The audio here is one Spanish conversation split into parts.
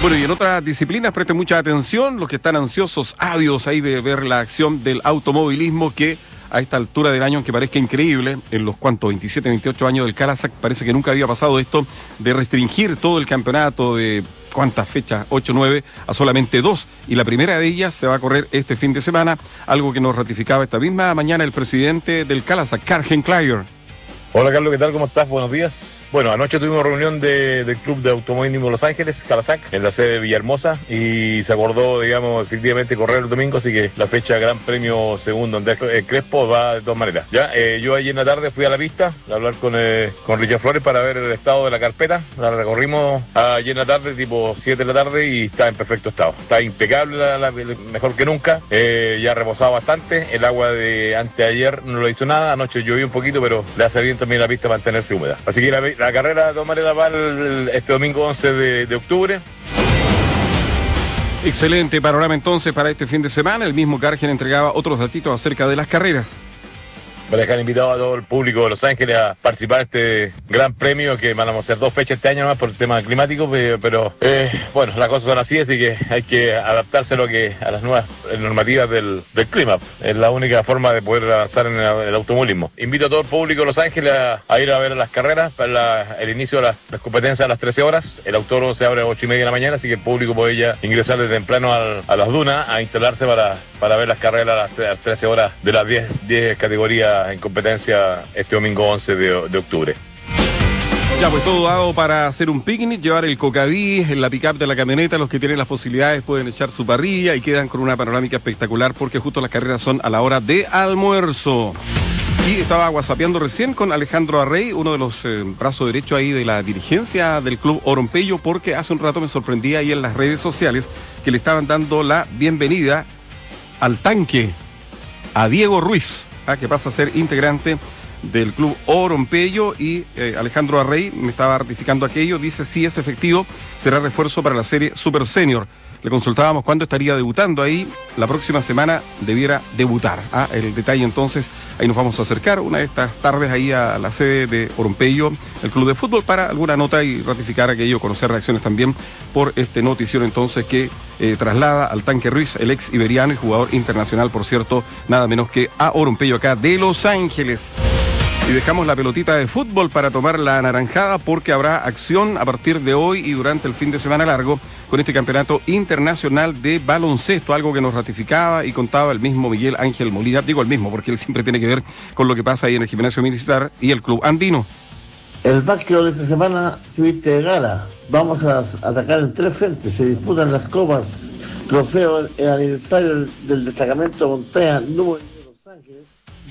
Bueno, y en otras disciplinas presten mucha atención, los que están ansiosos, ávidos ahí de ver la acción del automovilismo, que a esta altura del año, aunque parezca increíble, en los 27, 28 años del Carazac, parece que nunca había pasado esto, de restringir todo el campeonato de, ¿cuántas fechas? 8, 9, a solamente 2, y la primera de ellas se va a correr este fin de semana, algo que nos ratificaba esta misma mañana el presidente del Carazac, Cargen Clayer. Hola Carlos, ¿qué tal? ¿Cómo estás? Buenos días. Bueno, anoche tuvimos reunión del Club de Automovilismo Los Ángeles, Carazac, en la sede de Villahermosa, y se acordó, digamos, efectivamente correr el domingo, así que la fecha Gran Premio segundo Andrés Crespo va de todas maneras. Ya, yo ayer en la tarde fui a la pista a hablar con Richard Flores para ver el estado de la carpeta. La recorrimos ayer en la tarde, tipo 7 de la tarde, y está en perfecto estado. Está impecable, mejor que nunca. Ya ha reposado bastante. El agua de anteayer no lo hizo nada. Anoche llovió un poquito, pero le hace bien también la pista mantenerse húmeda. Así que la carrera de todas maneras va este domingo 11 de octubre. Excelente panorama entonces para este fin de semana. El mismo Cargen entregaba otros datitos acerca de las carreras. Para dejar invitado a todo el público de Los Ángeles a participar de este gran premio, que van a hacer 2 fechas este año nomás por el tema climático, pero bueno, las cosas son así que hay que adaptarse a las nuevas normativas del clima. Es la única forma de poder avanzar en el automovilismo. Invito a todo el público de Los Ángeles a ir a ver las carreras, para el inicio de las competencias a las 13 horas. El autódromo se abre a 8:30 de la mañana, así que el público puede ya ingresar desde temprano a las dunas, a instalarse para ver las carreras a las 13 horas de las 10 categorías en competencia este domingo 11 de octubre. Ya, pues todo dado para hacer un picnic, llevar el cocaví en la pick-up de la camioneta. Los que tienen las posibilidades pueden echar su parrilla y quedan con una panorámica espectacular, porque justo las carreras son a la hora de almuerzo. Y estaba whatsappeando recién con Alejandro Arrey, uno de los brazos derechos ahí de la dirigencia del Club Orompello, porque hace un rato me sorprendía ahí en las redes sociales que le estaban dando la bienvenida al tanque, a Diego Ruiz, que pasa a ser integrante del Club Orompello, y Alejandro Arrey me estaba ratificando aquello. Dice, sí, es efectivo, será refuerzo para la serie Super Senior. Le consultábamos cuándo estaría debutando ahí. La próxima semana debiera debutar. El detalle entonces, ahí nos vamos a acercar una de estas tardes ahí a la sede de Orompello, el club de fútbol, para alguna nota y ratificar aquello, conocer reacciones también por este noticiero entonces que traslada al tanque Ruiz, el ex iberiano y jugador internacional, por cierto, nada menos que a Orompello acá de Los Ángeles. Y dejamos la pelotita de fútbol para tomar la anaranjada, porque habrá acción a partir de hoy y durante el fin de semana largo con este campeonato internacional de baloncesto, algo que nos ratificaba y contaba el mismo Miguel Ángel Molina. Digo el mismo porque él siempre tiene que ver con lo que pasa ahí en el gimnasio militar y el club andino. El básquetbol de esta semana se viste de gala. Vamos a atacar en 3 frentes. Se disputan las copas, trofeo el aniversario del destacamento montaña número 1 de Los Ángeles,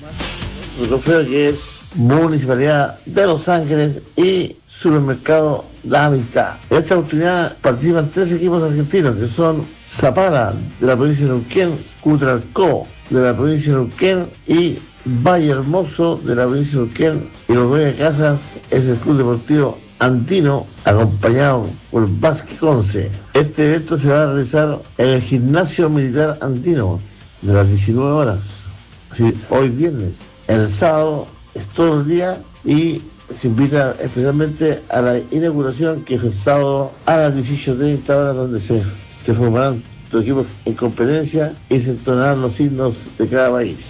el trofeo que es Municipalidad de Los Ángeles y Supermercado La Amistad. En esta oportunidad participan 3 equipos argentinos, que son Zapala, de la provincia de Neuquén, Cutralcó, de la provincia de Neuquén, y Valle Hermoso, de la provincia de Neuquén. Y los dueños de casa es el Club Deportivo Andino, acompañado por Básquet Conce. Este evento se va a realizar en el Gimnasio Militar Andino, de las 19 horas. Sí, hoy viernes. El sábado es todo el día y se invita especialmente a la inauguración, que es el sábado a las 18:30 horas, donde se formarán los equipos en competencia y se entonarán los himnos de cada país.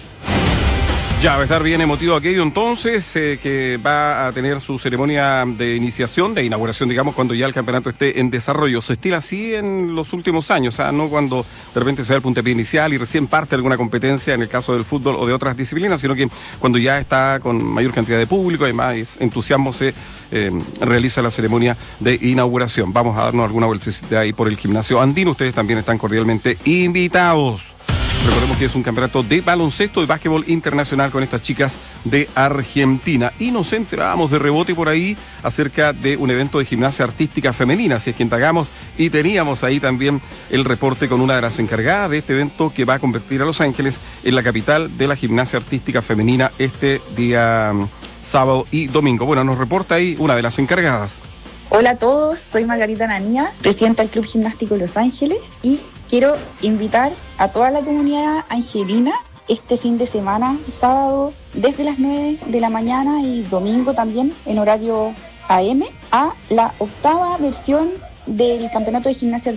Ya, va a estar bien emotivo aquello entonces, que va a tener su ceremonia de iniciación, de inauguración, digamos, cuando ya el campeonato esté en desarrollo. Se estila así en los últimos años, no cuando de repente se da el puntapié inicial y recién parte alguna competencia, en el caso del fútbol o de otras disciplinas, sino que cuando ya está con mayor cantidad de público y más entusiasmo se realiza la ceremonia de inauguración. Vamos a darnos alguna vueltecita ahí por el gimnasio andino. Ustedes también están cordialmente invitados. Recordemos que es un campeonato de baloncesto y básquetbol internacional con estas chicas de Argentina. Y nos enterábamos de rebote por ahí acerca de un evento de gimnasia artística femenina, si es que entregamos, y teníamos ahí también el reporte con una de las encargadas de este evento, que va a convertir a Los Ángeles en la capital de la gimnasia artística femenina este día sábado y domingo. Bueno, nos reporta ahí una de las encargadas. Hola a todos, soy Margarita Ananías, presidenta del Club Gimnástico de Los Ángeles, y quiero invitar a toda la comunidad angelina este fin de semana, sábado, desde las 9 de la mañana y domingo también en horario AM, a la 8ª versión del Campeonato de Gimnasia